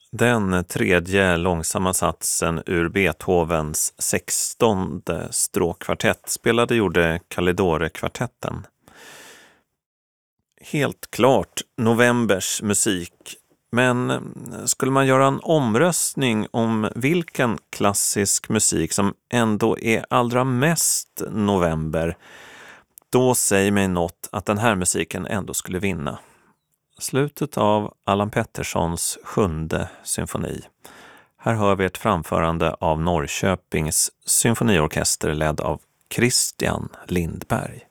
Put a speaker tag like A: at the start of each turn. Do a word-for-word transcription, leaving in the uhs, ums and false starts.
A: Den tredje långsamma satsen ur Beethovens sextonde stråkkvartett spelade gjorde Kalidore-kvartetten. Helt klart novembers musik, men skulle man göra en omröstning om vilken klassisk musik som ändå är allra mest november, då säger mig något att den här musiken ändå skulle vinna. Slutet av Allan Petterssons sjunde symfoni. Här hör vi ett framförande av Norrköpings symfoniorkester ledd av Christian Lindberg.